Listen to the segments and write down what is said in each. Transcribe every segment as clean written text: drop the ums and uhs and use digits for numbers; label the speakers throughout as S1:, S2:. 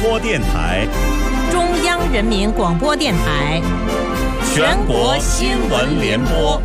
S1: 播电台、
S2: 中央人民广播电台、
S1: 全国新闻联播。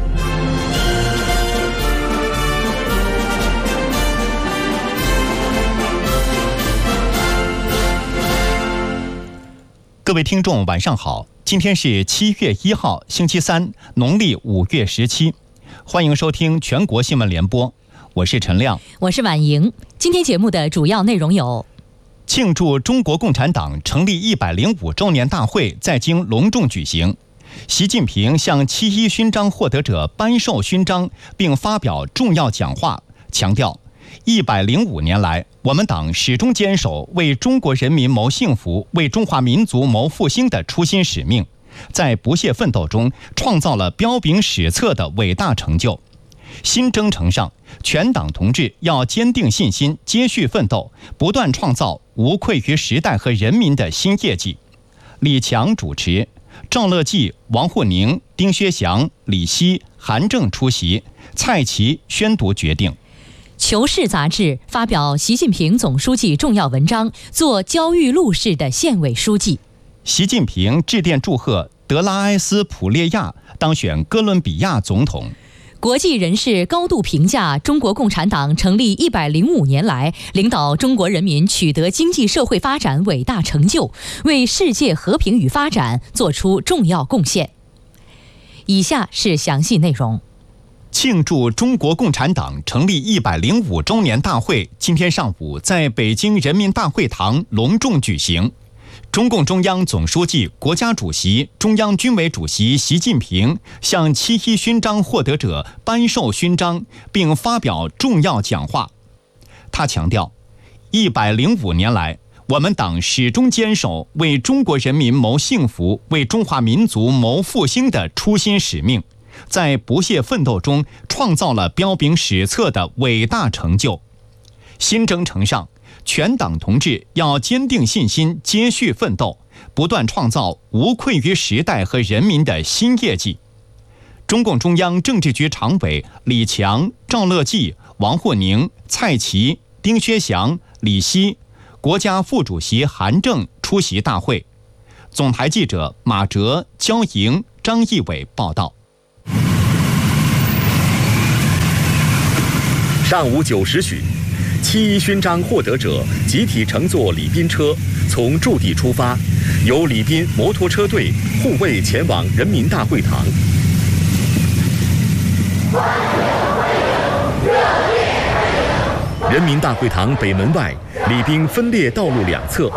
S3: 各位听众晚上好，今天是7月1号星期三，农历5月17，欢迎收听全国新闻联播，我是陈亮，
S2: 我是婉莹。今天节目的主要内容有：
S3: 庆祝中国共产党成立105周年大会在京隆重举行，习近平向7·1勋章获得者颁授勋章并发表重要讲话，强调105年来，我们党始终坚守为中国人民谋幸福、为中华民族谋复兴的初心使命，在不懈奋斗中创造了彪炳史册的伟大成就。新征程上，全党同志要坚定信心，接续奋斗，不断创造无愧于时代和人民的新业绩。李强主持，赵乐际、王沪宁、丁薛祥、李希、韩正出席，蔡奇宣读决定。
S2: 求是杂志发表习近平总书记重要文章，做焦裕禄式的县委书记。
S3: 习近平致电祝贺德拉埃斯普列亚当选哥伦比亚总统。
S2: 国际人士高度评价中国共产党成立105年来，领导中国人民取得经济社会发展伟大成就，为世界和平与发展做出重要贡献。以下是详细内容。
S3: 庆祝中国共产党成立105周年大会今天上午在北京人民大会堂隆重举行。中共中央总书记、国家主席、中央军委主席习近平向7·1勋章获得者颁授勋章并发表重要讲话。他强调，105年来，我们党始终坚守为中国人民谋幸福、为中华民族谋复兴的初心使命，在不懈奋斗中创造了彪炳史册的伟大成就。新征程上，全党同志要坚定信心，接续奋斗，不断创造无愧于时代和人民的新业绩。中共中央政治局常委李强、赵乐际、王沪宁、蔡奇、丁薛祥、李希，国家副主席韩正出席大会。总台记者马哲、焦莹、张义伟报道。
S4: 上午9时许，7·1勋章获得者集体乘坐礼宾车从驻地出发，由礼宾摩托车队护卫前往人民大会堂。人民大会堂北门外，礼宾分列道路两侧。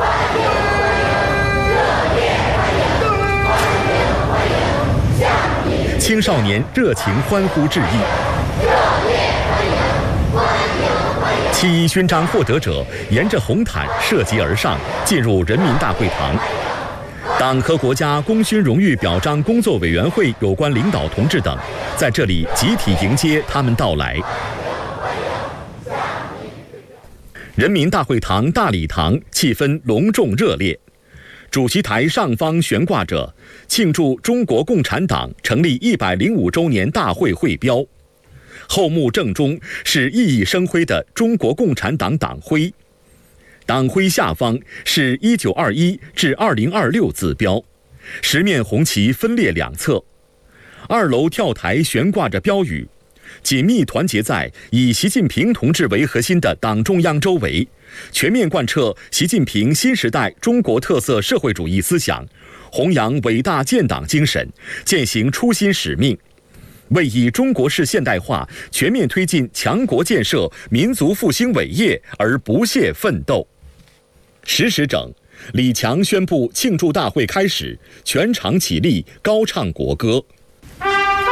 S4: 青少年热情欢呼致意。7·1勋章获得者沿着红毯涉级而上，进入人民大会堂。党和国家功勋荣誉表彰工作委员会有关领导同志等在这里集体迎接他们到来。人民大会堂大礼堂气氛隆重热烈，主席台上方悬挂着庆祝中国共产党成立105周年大会会标，后幕正中是熠熠生辉的中国共产党党徽，党徽下方是1921至2026字标，十面红旗分列两侧。2楼跳台悬挂着标语，紧密团结在以习近平同志为核心的党中央周围，全面贯彻习近平新时代中国特色社会主义思想，弘扬伟大建党精神，践行初心使命，为以中国式现代化全面推进强国建设、民族复兴伟业而不懈奋斗。10时整，李强宣布庆祝大会开始，全场起立高唱国歌。